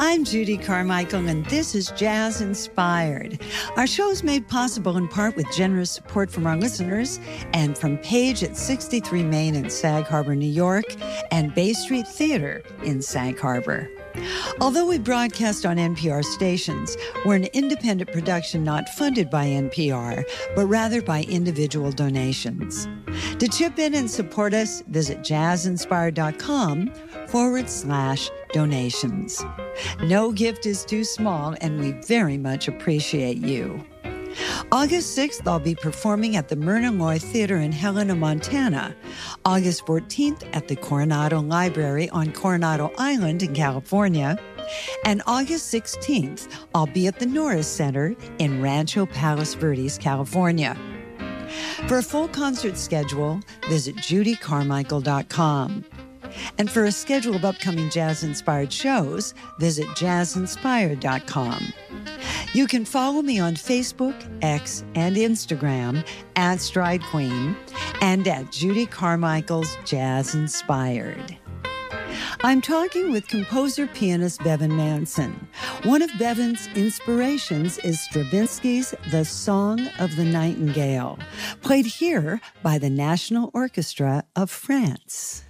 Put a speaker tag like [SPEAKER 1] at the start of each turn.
[SPEAKER 1] I'm Judy Carmichael, and this is Jazz Inspired. Our show is made possible in part with generous support from our listeners and from Page at 63 Main in Sag Harbor, New York, and Bay Street Theater in Sag Harbor. Although we broadcast on NPR stations, we're an independent production not funded by NPR, but rather by individual donations. To chip in and support us, visit jazzinspired.com/donations. No gift is too small, and we very much appreciate you. August 6th, I'll be performing at the Myrna Loy Theater in Helena, Montana. August 14th at the Coronado Library on Coronado Island in California. And August 16th, I'll be at the Norris Center in Rancho Palos Verdes, California. For a full concert schedule, visit judycarmichael.com. And for a schedule of upcoming jazz-inspired shows, visit jazzinspired.com. You can follow me on Facebook, X, and Instagram at Stride Queen and at Judy Carmichael's Jazz Inspired. I'm talking with composer-pianist Bevan Manson. One of Bevan's inspirations is Stravinsky's The Song of the Nightingale, played here by the National Orchestra of France.